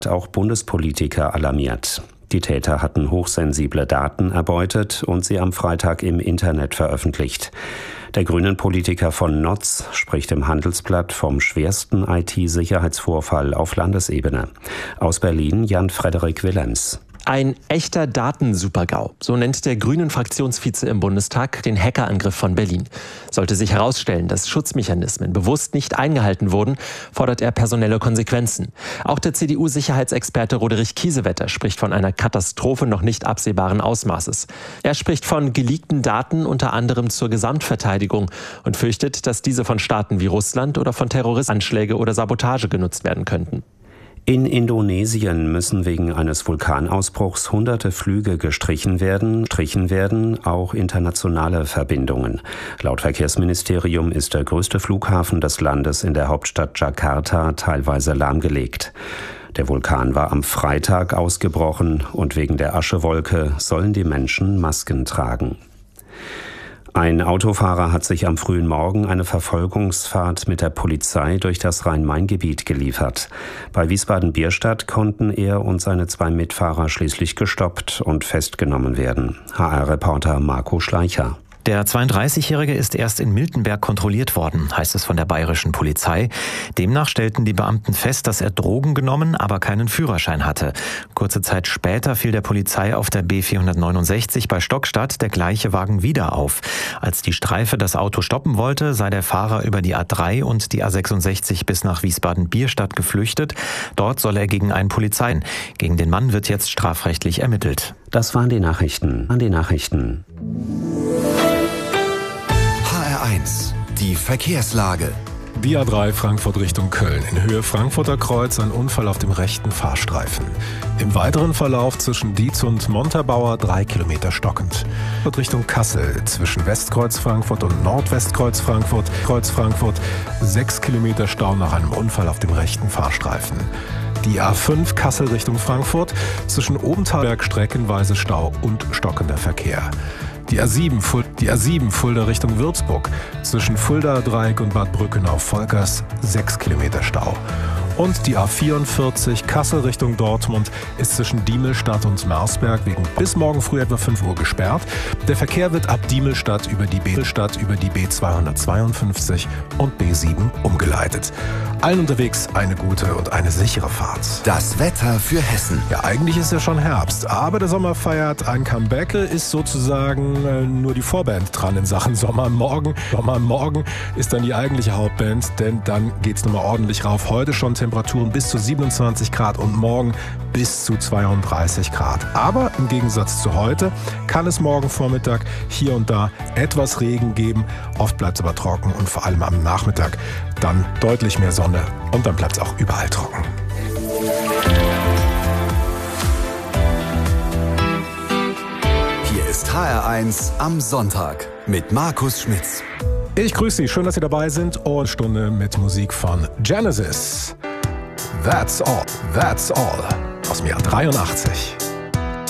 Auch Bundespolitiker alarmiert. Die Täter hatten hochsensible Daten erbeutet und sie am Freitag im Internet veröffentlicht. Der Grünen-Politiker von Notz spricht im Handelsblatt vom schwersten IT-Sicherheitsvorfall auf Landesebene. Aus Berlin Jan-Frederik Willems. Ein echter Datensupergau, so nennt der Grünen-Fraktionsvize im Bundestag den Hackerangriff von Berlin. Sollte sich herausstellen, dass Schutzmechanismen bewusst nicht eingehalten wurden, fordert er personelle Konsequenzen. Auch der CDU-Sicherheitsexperte Roderich Kiesewetter spricht von einer Katastrophe noch nicht absehbaren Ausmaßes. Er spricht von geleakten Daten unter anderem zur Gesamtverteidigung und fürchtet, dass diese von Staaten wie Russland oder von Terroristen Anschläge oder Sabotage genutzt werden könnten. In Indonesien müssen wegen eines Vulkanausbruchs hunderte Flüge gestrichen werden, auch internationale Verbindungen. Laut Verkehrsministerium ist der größte Flughafen des Landes in der Hauptstadt Jakarta teilweise lahmgelegt. Der Vulkan war am Freitag ausgebrochen und wegen der Aschewolke sollen die Menschen Masken tragen. Ein Autofahrer hat sich am frühen Morgen eine Verfolgungsfahrt mit der Polizei durch das Rhein-Main-Gebiet geliefert. Bei Wiesbaden-Bierstadt konnten er und seine 2 Mitfahrer schließlich gestoppt und festgenommen werden. HR-Reporter Marco Schleicher. Der 32-Jährige ist erst in Miltenberg kontrolliert worden, heißt es von der bayerischen Polizei. Demnach stellten die Beamten fest, dass er Drogen genommen, aber keinen Führerschein hatte. Kurze Zeit später fiel der Polizei auf der B469 bei Stockstadt der gleiche Wagen wieder auf. Als die Streife das Auto stoppen wollte, sei der Fahrer über die A3 und die A66 bis nach Wiesbaden-Bierstadt geflüchtet. Dort soll er gegen einen Polizisten. Gegen den Mann wird jetzt strafrechtlich ermittelt. Das waren die Nachrichten. HR1, die Verkehrslage. Die A3 Frankfurt Richtung Köln. In Höhe Frankfurter Kreuz ein Unfall auf dem rechten Fahrstreifen. Im weiteren Verlauf zwischen Dietz und Montabaur 3 Kilometer stockend. Richtung Kassel zwischen Westkreuz Frankfurt und Nordwestkreuz Frankfurt, 6 Kilometer Stau nach einem Unfall auf dem rechten Fahrstreifen. Die A5 Kassel Richtung Frankfurt, zwischen Obentalberg streckenweise Stau und stockender Verkehr. Die A7 Fulda Richtung Würzburg, zwischen Fulda Dreieck und Bad Brückenau-Volkers 6 Kilometer Stau. Und die A44 Kassel Richtung Dortmund ist zwischen Diemelstadt und Marsberg bis morgen früh etwa 5 Uhr gesperrt. Der Verkehr wird ab Diemelstadt über die B252 und B7 umgeleitet. Allen unterwegs eine gute und eine sichere Fahrt. Das Wetter für Hessen. Ja, eigentlich ist ja schon Herbst, aber der Sommer feiert ein Comeback, ist sozusagen nur die Vorband dran in Sachen Sommer. Morgen ist dann die eigentliche Hauptband, denn dann geht's nochmal ordentlich rauf. Heute schon Temperaturen bis zu 27 Grad und morgen bis zu 32 Grad. Aber im Gegensatz zu heute kann es morgen Vormittag hier und da etwas Regen geben. Oft bleibt es aber trocken und vor allem am Nachmittag dann deutlich mehr Sonne und dann bleibt es auch überall trocken. Hier ist HR1 am Sonntag mit Markus Schmitz. Ich grüße Sie, schön, dass Sie dabei sind und Stunde mit Musik von Genesis. That's all aus dem Jahr 83.